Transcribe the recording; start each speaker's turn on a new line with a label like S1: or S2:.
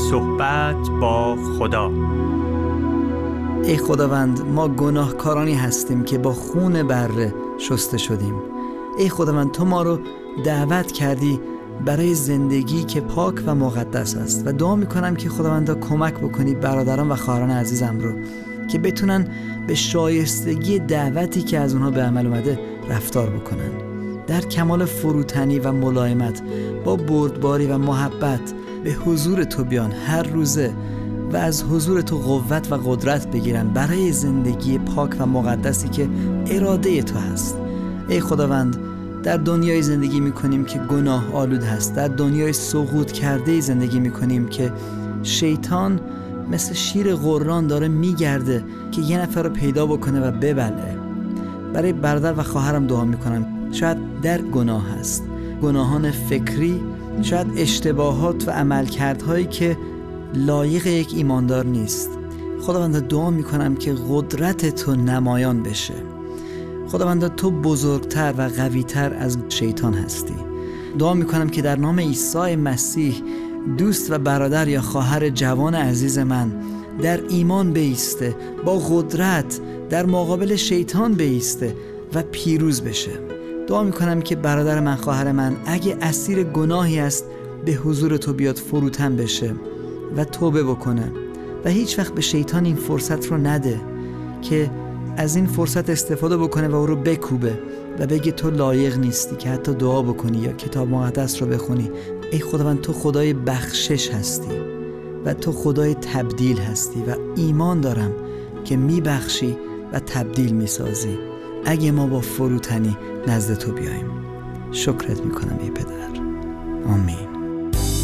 S1: صحبت با خدا.
S2: ای خداوند، ما گناهکارانی هستیم که با خون بره شسته شدیم. ای خداوند، تو ما رو دعوت کردی برای زندگی که پاک و مقدس است و دعا میکنم که خداوندا کمک بکنی برادران و خواهران عزیزم رو که بتونن به شایستگی دعوتی که از اونها به عمل اومده رفتار بکنن، در کمال فروتنی و ملایمت، با بردباری و محبت به حضور تو بیان هر روزه و از حضور تو قوت و قدرت بگیرن برای زندگی پاک و مقدسی که اراده تو هست. ای خداوند، در دنیای زندگی میکنیم که گناه آلود هست، در دنیای سقوط کرده زندگی میکنیم که شیطان مثل شیر غران داره میگرده که یه نفر رو پیدا بکنه و ببلعه. برای برادر و خواهرم دعا میکنم، شاید در گناه هست، گناهان فکری، شاید اشتباهات و عملکردهایی که لایق یک ایماندار نیست. خداوند دعا میکنم که قدرت تو نمایان بشه. خداوند تو بزرگتر و قویتر از شیطان هستی. دعا میکنم که در نام عیسی مسیح دوست و برادر یا خواهر جوان عزیز من در ایمان بایسته، با قدرت در مقابل شیطان بایسته و پیروز بشه. دعا میکنم که برادر من، خواهر من، اگه اسیر گناهی است به حضور تو بیاد، فروتن بشه و توبه بکنه و هیچ وقت به شیطان این فرصت رو نده که از این فرصت استفاده بکنه و او رو بکوبه و بگه تو لایق نیستی که حتی دعا بکنی یا کتاب مقدس رو بخونی. ای خداوند، تو خدای بخشش هستی و تو خدای تبدیل هستی و ایمان دارم که میبخشی و تبدیل میسازی اگه ما با فروتنی نزد تو بیاییم. شکرت میکنم ای پدر. آمین.